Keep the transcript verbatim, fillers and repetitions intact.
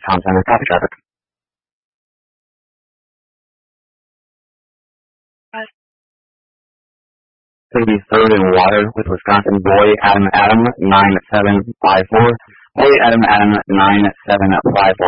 Tom Center, copy traffic. thirty-third and Water with Wisconsin, Boy Adam Adam nine seven five four. Boy Adam Adam nine seven five four.